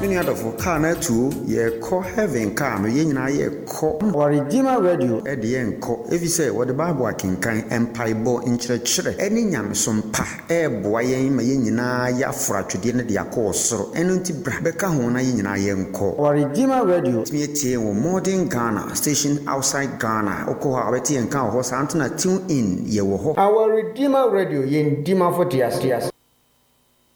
Many out of car too, ye call heaven car, no yen ye call or Redeemer Radio at the end call. If you say what the Bible can kind empire bo in church, any yam some pa air boy mayina ya frat to the end of the course, so enunti brabeka hona yina yen call or Redeemer Radio. Me modern Ghana station outside Ghana. Okoha Betty and Cow Horse Antona tune in ye wo. Our Redeemer Radio yen Dima for Tias.